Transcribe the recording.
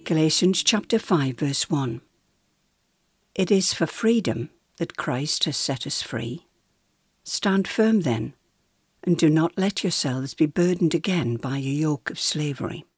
Galatians chapter 5 verse 1. It is for freedom that Christ has set us free. Stand firm then, and do not let yourselves be burdened again by a yoke of slavery.